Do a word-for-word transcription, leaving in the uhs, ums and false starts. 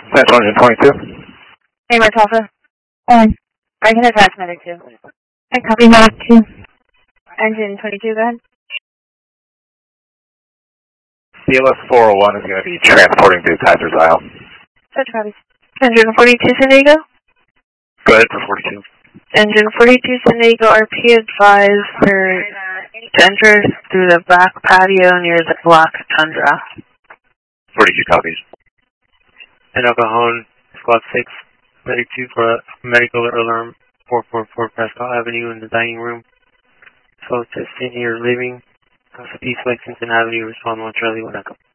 Central Engine twenty-two. Hey, Martha. On. I can attach medic two. I copy medic two. Engine twenty-two, go ahead. C L S four oh one is going to be transporting to Kaiser's Isle. Such copies. Engine forty-two, San Diego. Go ahead for forty-two. Engine forty-two, San Diego, R P advised for to enter through the back patio near the Black Tundra. forty-two copies. And El Cajon, Squad six, Medic two for a medical alarm four four four Prescott Avenue in the dining room. So to Sydney or living, East Lexington Avenue, respond one Charlie one Echo.